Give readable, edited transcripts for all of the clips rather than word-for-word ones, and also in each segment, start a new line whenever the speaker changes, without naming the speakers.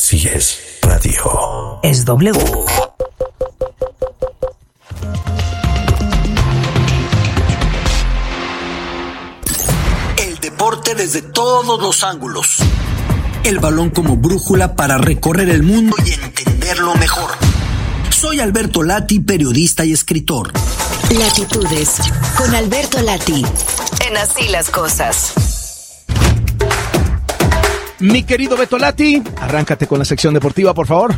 Si es radio,
es W.
El deporte desde todos los ángulos. El balón como brújula para recorrer el mundo y entenderlo mejor. Soy Alberto Lati, periodista y escritor.
Latitudes con Alberto Lati. En Así las Cosas.
Mi querido Beto Lati, arráncate con la sección deportiva, por favor.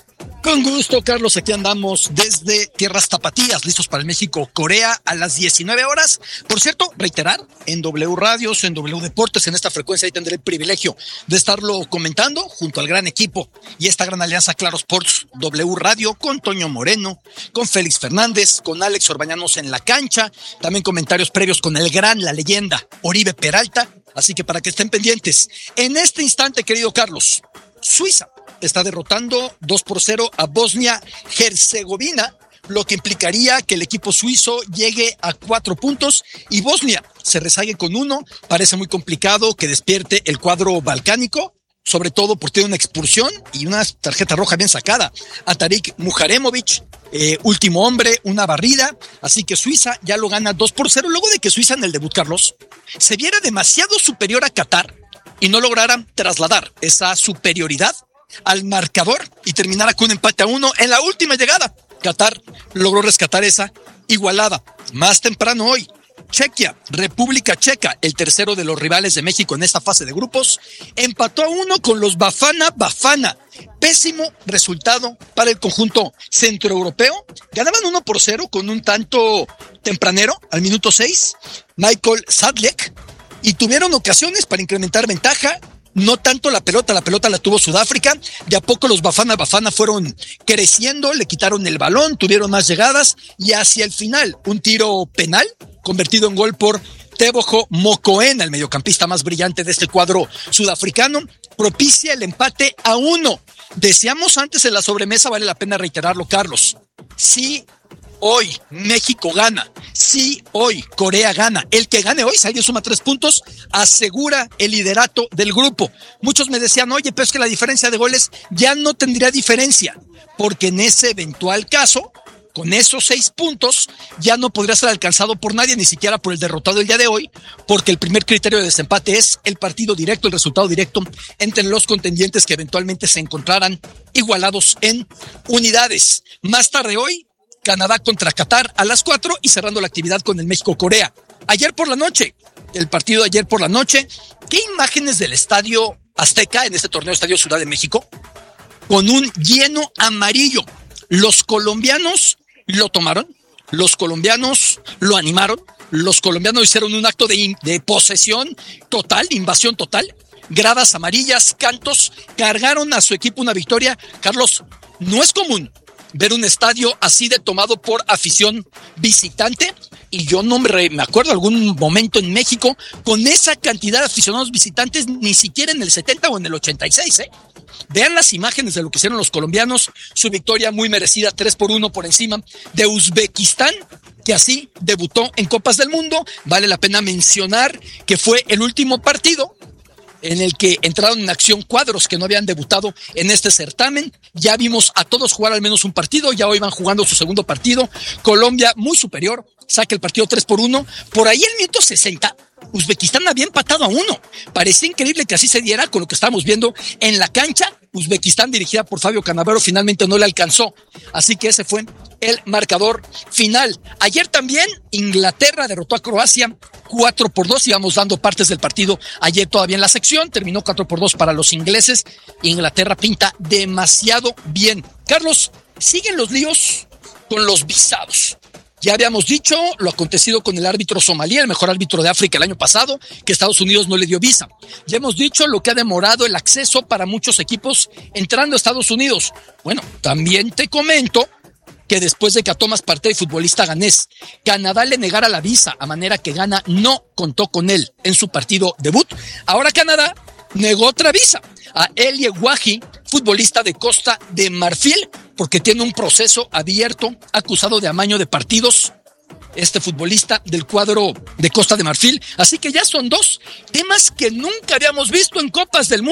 Con gusto, Carlos, aquí andamos desde tierras tapatías, listos para el México-Corea a las 19 horas. Por cierto, reiterar, en W Radios, en W Deportes, en esta frecuencia ahí tendré el privilegio de estarlo comentando junto al gran equipo y esta gran alianza Claro Sports W Radio con Toño Moreno, con Félix Fernández, con Alex Orbañanos en la cancha, también comentarios previos con el gran, la leyenda Oribe Peralta. Así que para que estén pendientes. En este instante, querido Carlos, Suiza está derrotando 2-0 a Bosnia-Herzegovina, lo que implicaría que el equipo suizo llegue a 4 puntos y Bosnia se rezague con 1. Parece muy complicado que despierte el cuadro balcánico, sobre todo porque tiene una expulsión y una tarjeta roja bien sacada a Tarik Muharemovic, último hombre, una barrida. Así que Suiza ya lo gana 2-0, luego de que Suiza en el debut, Carlos, se viera demasiado superior a Qatar y no lograran trasladar esa superioridad al marcador y terminara con un empate a 1 en la última llegada. Qatar logró rescatar esa igualada. Más temprano hoy, Chequia, República Checa, el tercero de los rivales de México en esta fase de grupos, empató a 1 con los Bafana Bafana. Pésimo resultado para el conjunto centroeuropeo. Ganaban 1-0 con un tanto tempranero al minuto 6, Michael Sadlek, y tuvieron ocasiones para incrementar ventaja. No tanto la pelota la tuvo Sudáfrica. De a poco los Bafana Bafana fueron creciendo, le quitaron el balón, tuvieron más llegadas y hacia el final un tiro penal convertido en gol por Tebogo Mokoena, el mediocampista más brillante de este cuadro sudafricano, propicia el empate a 1. Decíamos antes en la sobremesa, vale la pena reiterarlo, Carlos. Sí, hoy México gana, sí, hoy Corea gana. El que gane hoy, si alguien suma 3 puntos, asegura el liderato del grupo. Muchos me decían, oye, pero es que la diferencia de goles ya no tendría diferencia, porque en ese eventual caso, con esos 6 puntos, ya no podría ser alcanzado por nadie, ni siquiera por el derrotado el día de hoy, porque el primer criterio de desempate es el partido directo, el resultado directo entre los contendientes que eventualmente se encontraran igualados en unidades. Más tarde hoy, Canadá contra Qatar a las 4 y cerrando la actividad con el México-Corea. Ayer por la noche, el partido de ayer por la noche, ¿qué imágenes del Estadio Azteca en este torneo Estadio Ciudad de México? Con un lleno amarillo. Los colombianos lo tomaron, los colombianos lo animaron, los colombianos hicieron un acto de posesión total, de invasión total, gradas amarillas, cantos, cargaron a su equipo una victoria. Carlos, no es común ver un estadio así de tomado por afición visitante, y yo no me acuerdo algún momento en México con esa cantidad de aficionados visitantes, ni siquiera en el 70 o en el 86, Vean las imágenes de lo que hicieron los colombianos, su victoria muy merecida, 3-1 por encima de Uzbekistán, que así debutó en Copas del Mundo. Vale la pena mencionar que fue el último partido en el que entraron en acción cuadros que no habían debutado en este certamen. Ya vimos a todos jugar al menos un partido, ya hoy van jugando su segundo partido. Colombia muy superior, saca el partido 3-1. Por ahí el minuto 60, Uzbekistán había empatado a 1. Parecía increíble que así se diera con lo que estábamos viendo en la cancha. Uzbekistán, dirigida por Fabio Cannavaro, finalmente no le alcanzó. Así que ese fue el marcador final. Ayer también Inglaterra derrotó a Croacia 4-2. Íbamos dando partes del partido ayer todavía en la sección. Terminó 4-2 para los ingleses. Inglaterra pinta demasiado bien. Carlos, siguen los líos con los visados. Ya habíamos dicho lo acontecido con el árbitro somalí, el mejor árbitro de África el año pasado, que Estados Unidos no le dio visa. Ya hemos dicho lo que ha demorado el acceso para muchos equipos entrando a Estados Unidos. Bueno, también te comento que después de que a Thomas Partey, futbolista ganés, Canadá le negara la visa, a manera que Ghana no contó con él en su partido debut. Ahora Canadá negó otra visa a Elie Wahi, futbolista de Costa de Marfil, porque tiene un proceso abierto acusado de amaño de partidos, este futbolista del cuadro de Costa de Marfil. Así que ya son 2 temas que nunca habíamos visto en Copas del Mundo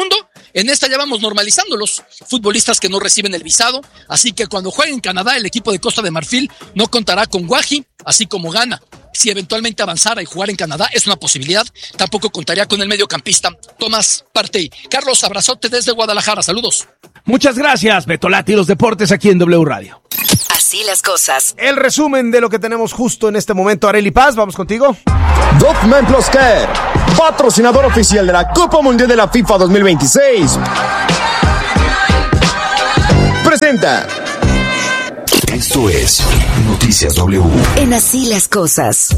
en esta ya vamos normalizando los futbolistas que no reciben el visado, así que cuando juegue en Canadá el equipo de Costa de Marfil no contará con Guaji, así como Ghana. Si eventualmente avanzara y jugar en Canadá, es una posibilidad, tampoco contaría con el mediocampista Tomás Partey. Carlos, abrazote desde Guadalajara, saludos.
Muchas gracias, Betolati, los deportes aquí en W Radio.
Así las cosas.
El resumen de lo que tenemos justo en este momento. Arely Paz, vamos contigo.
Document Plus Care, patrocinador oficial de la Copa Mundial de la FIFA 2026. Presenta.
Esto es Noticias W.
En Así las cosas.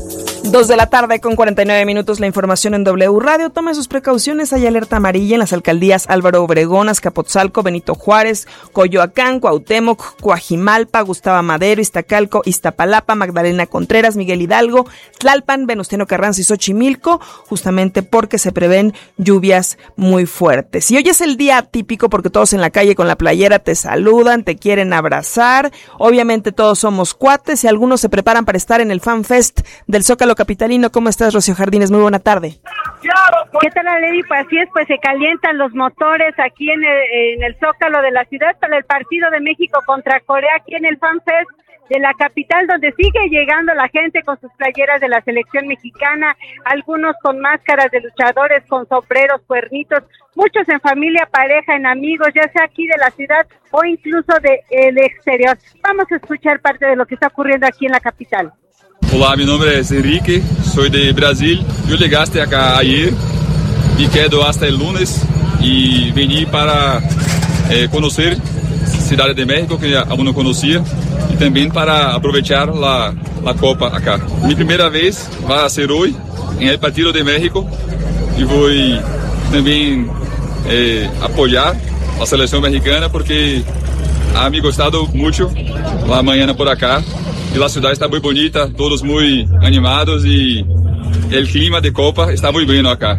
2:49 la información en W Radio. Tome sus precauciones. Hay alerta amarilla en las alcaldías Álvaro Obregón, Azcapotzalco, Benito Juárez, Coyoacán, Cuauhtémoc, Coajimalpa, Gustavo Madero, Iztacalco, Iztapalapa, Magdalena Contreras, Miguel Hidalgo, Tlalpan, Venustiano Carranza y Xochimilco, justamente porque se prevén lluvias muy fuertes. Y hoy es el día típico porque todos en la calle con la playera te saludan, te quieren abrazar. Obviamente todos somos cuates y algunos se preparan para estar en el Fan Fest del Zócalo capitalino. ¿Cómo estás, Rocío Jardines? Muy buena tarde.
¿Qué tal, Lady? Pues así es, pues se calientan los motores aquí en el Zócalo de la ciudad para el partido de México contra Corea, aquí en el Fan Fest de la capital, donde sigue llegando la gente con sus playeras de la selección mexicana, algunos con máscaras de luchadores, con sombreros, cuernitos, muchos en familia, pareja, en amigos, ya sea aquí de la ciudad o incluso del exterior. Vamos a escuchar parte de lo que está ocurriendo aquí en la capital.
Olá, meu nome é Henrique, sou de Brasil. Eu chegaste acá ayer, me quedo hasta el lunes e vim para conhecer Cidade de México, que aún não conhecia, e também para aproveitar a Copa acá. Minha primeira vez vai ser hoje, em el Partido de México, e vou também apoiar a seleção mexicana, porque ha me gostado muito a manhã por acá. Y la ciudad está muy bonita, todos muy animados y el clima de Copa está muy bueno acá.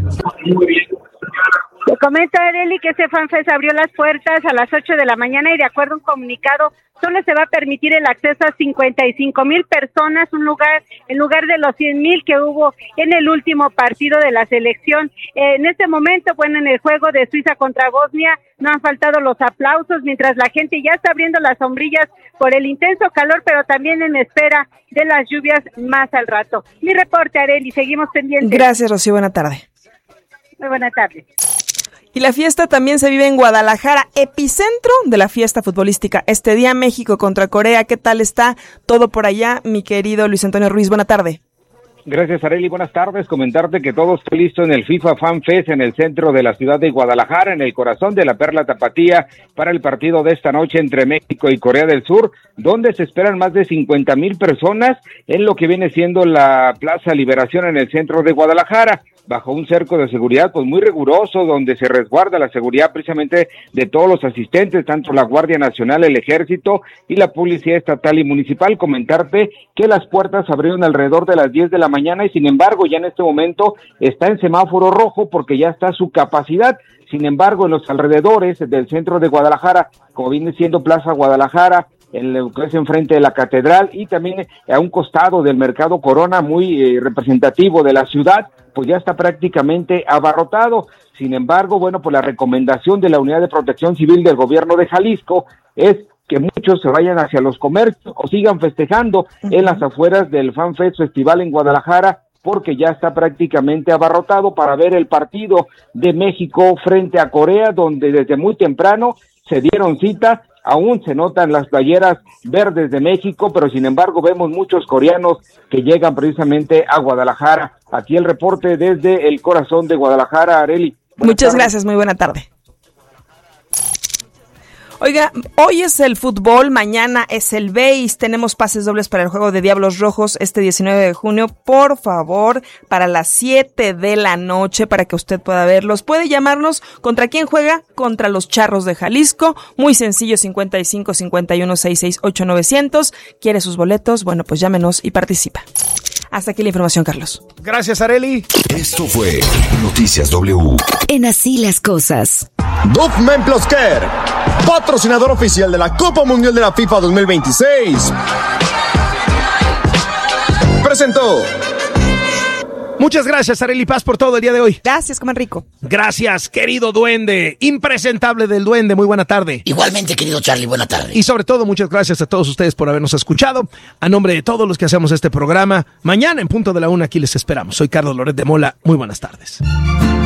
Te comento, Arely, que este FanFest abrió las puertas a las 8 de la mañana y de acuerdo a un comunicado solo se va a permitir el acceso a 55,000 personas, en lugar de los 100,000 que hubo en el último partido de la selección. En este momento, bueno, en el juego de Suiza contra Bosnia, no han faltado los aplausos, mientras la gente ya está abriendo las sombrillas por el intenso calor, pero también en espera de las lluvias más al rato. Mi reporte, Arely, seguimos pendientes.
Gracias, Rocío, buena tarde.
Muy buena tarde.
Y la fiesta también se vive en Guadalajara, epicentro de la fiesta futbolística. Este día México contra Corea. ¿Qué tal está todo por allá, mi querido Luis Antonio Ruiz? Buena tarde.
Gracias, Arely. Buenas tardes. Comentarte que todo está listo en el FIFA Fan Fest en el centro de la ciudad de Guadalajara, en el corazón de la Perla Tapatía, para el partido de esta noche entre México y Corea del Sur, donde se esperan más de 50,000 personas en lo que viene siendo la Plaza Liberación en el centro de Guadalajara, bajo un cerco de seguridad pues muy riguroso, donde se resguarda la seguridad precisamente de todos los asistentes, tanto la Guardia Nacional, el Ejército y la Policía Estatal y Municipal. Comentarte que las puertas se abrieron alrededor de las 10 de la mañana y sin embargo ya en este momento está en semáforo rojo porque ya está su capacidad. Sin embargo, en los alrededores del centro de Guadalajara, como viene siendo Plaza Guadalajara, en lo que es enfrente de la catedral y también a un costado del Mercado Corona, muy representativo de la ciudad, pues ya está prácticamente abarrotado. Sin embargo, bueno, pues la recomendación de la Unidad de Protección Civil del Gobierno de Jalisco es que muchos se vayan hacia los comercios o sigan festejando en las afueras del Fan Fest Festival en Guadalajara, porque ya está prácticamente abarrotado para ver el partido de México frente a Corea, donde desde muy temprano se dieron cita. Aún se notan las playeras verdes de México, pero sin embargo vemos muchos coreanos que llegan precisamente a Guadalajara. Aquí el reporte desde el corazón de Guadalajara, Arely.
Muchas gracias, muy buena tarde. Oiga, hoy es el fútbol, mañana es el béis, tenemos pases dobles para el juego de Diablos Rojos este 19 de junio, por favor, para las 7 de la noche, para que usted pueda verlos. Puede llamarnos. ¿Contra quién juega? Contra los Charros de Jalisco, muy sencillo, 55 51 66 8900. ¿Quiere sus boletos? Bueno, pues llámenos y participa. Hasta aquí la información, Carlos.
Gracias, Arely.
Esto fue Noticias W.
En Así las cosas.
Document Plus Care, patrocinador oficial de la Copa Mundial de la FIFA 2026. Presentó.
Muchas gracias, Arely Paz, por todo el día de hoy.
Gracias, coman rico.
Gracias, querido duende, impresentable del duende, muy buena tarde.
Igualmente, querido Charlie, buena tarde.
Y sobre todo, muchas gracias a todos ustedes por habernos escuchado. A nombre de todos los que hacemos este programa, mañana en punto de la 1 aquí les esperamos. Soy Carlos Loret de Mola, muy buenas tardes.